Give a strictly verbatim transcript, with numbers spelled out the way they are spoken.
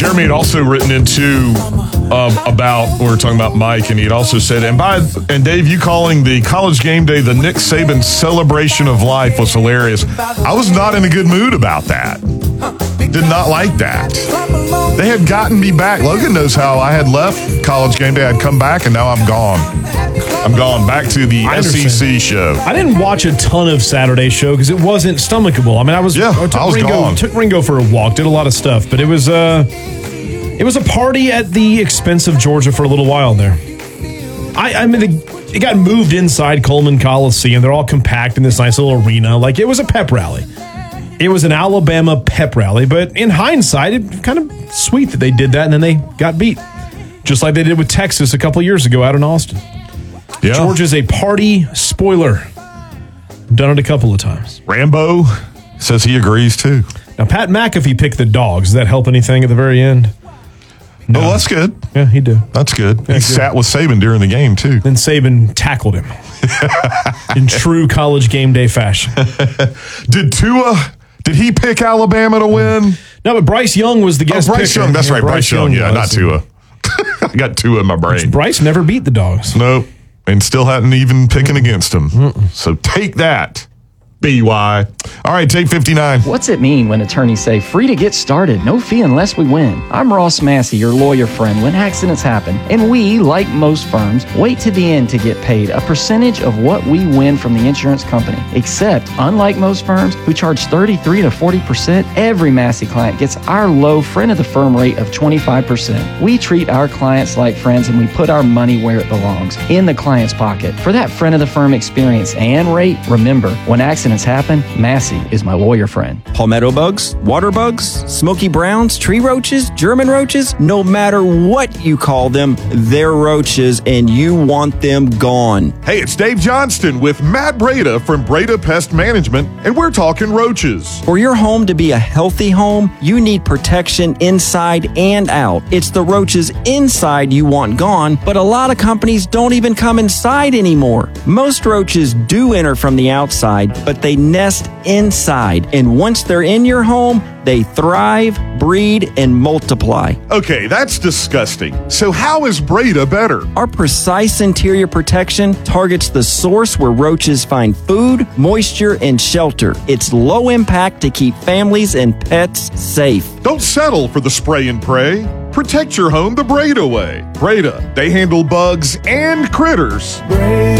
Jeremy had also written into um, about, we were talking about Mike, and he had also said, and by and Dave, you calling the College Game Day the Nick Saban celebration of life was hilarious. I was not in a good mood about that. Did not like that. They had gotten me back. Logan knows how I had left College Game Day. I'd come back, and now I'm gone. I'm gone back to the S E C show. I didn't watch a ton of Saturday show because it wasn't stomachable. I mean, I was yeah, I took I was Ringo gone. took Ringo for a walk, did a lot of stuff, but it was uh it was a party at the expense of Georgia for a little while there. I I mean, it got moved inside Coleman Coliseum. They're all compact in this nice little arena. Like, it was a pep rally. It was an Alabama pep rally, but in hindsight, it kind of sweet that they did that and then they got beat, just like they did with Texas a couple years ago out in Austin. Yeah. Georgia's a party spoiler. Done it a couple of times. Rambo says he agrees too. Now, Pat McAfee picked the dogs. Does that help anything at the very end? No. Oh, that's good. Yeah, he did. That's good. Yeah, he good. sat with Saban during the game too. Then Saban tackled him in true College Game Day fashion. Did Tua... Did he pick Alabama to win? No, but Bryce Young was the guest oh, Bryce picker. Young. That's yeah, right. Bryce, Bryce Young. Young. Yeah, not Tua. I got Tua in my brain. Bryce never beat the dogs. Nope. And still hadn't even picking against him. Mm-mm. So take that, B Y. All right, take fifty-nine. What's it mean when attorneys say free to get started, no fee unless we win? I'm Ross Massey, your lawyer friend when accidents happen, and we, like most firms, wait to the end to get paid a percentage of what we win from the insurance company. Except, unlike most firms who charge thirty-three to forty percent, every Massey client gets our low friend of the firm rate of twenty-five percent. We treat our clients like friends and we put our money where it belongs, in the client's pocket. For that friend of the firm experience and rate, remember, when accidents happen, Massey is my lawyer friend. Palmetto bugs, water bugs, smoky browns, tree roaches, German roaches, no matter what you call them, they're roaches and you want them gone. Hey, it's Dave Johnston with Matt Breda from Breda Pest Management, and we're talking roaches. For your home to be a healthy home, you need protection inside and out. It's the roaches inside you want gone, but a lot of companies don't even come inside anymore. Most roaches do enter from the outside, but they nest inside, and once they're in your home, they thrive, breed, and multiply. Okay, that's disgusting. So how is Breda better? Our precise interior protection targets the source where roaches find food, moisture, and shelter. It's low impact to keep families and pets safe. Don't settle for the spray and pray. Protect your home the Breda way. Breda, they handle bugs and critters. Breda.